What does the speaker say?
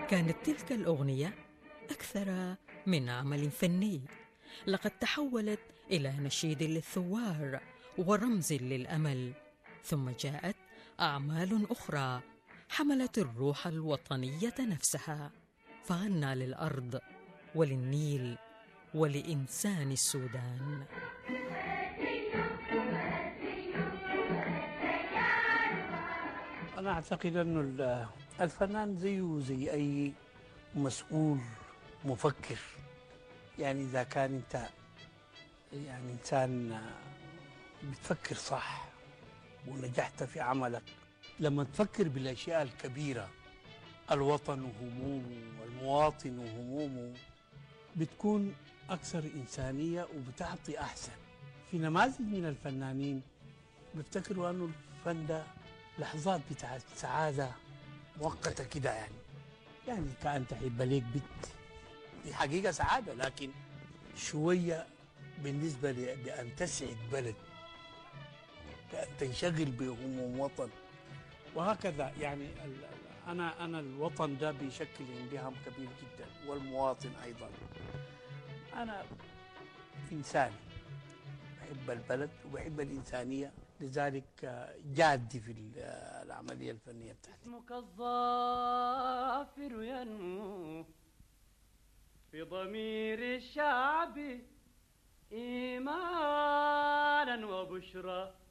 كانت تلك الأغنية أكثر من عمل فني، لقد تحولت إلى نشيد للثوار ورمز للأمل. ثم جاءت أعمال أخرى حملت الروح الوطنية نفسها، فغنى للأرض وللنيل ولإنسان السودان. أنا أعتقد أنه الفنان زيه زي أي مسؤول مفكر. يعني إذا كان أنت يعني إنسان بتفكر صح ونجحت في عملك، لما تفكر بالأشياء الكبيرة، الوطن وهمومه والمواطن وهمومه، بتكون أكثر إنسانية وبتعطي أحسن. في نماذج من الفنانين بيفتكروا أنه الفن ده لحظات بتاعت سعادة مؤقتة كده، يعني كأن تحب ليك بنت، دي حقيقة سعادة، لكن شوية بالنسبة لأن تسعد بلد، كأن تنشغل بهموم وطن، وهكذا. يعني أنا الوطن ده بيشكل عندي هم كبير جدا، والمواطن أيضا. أنا إنسان بحب البلد وبحب الإنسانية، لذلك جادي في العملية الفنية بتاعتي. اسمك الظافر ينمو في ضمير الشعب إيمانا وبشرى.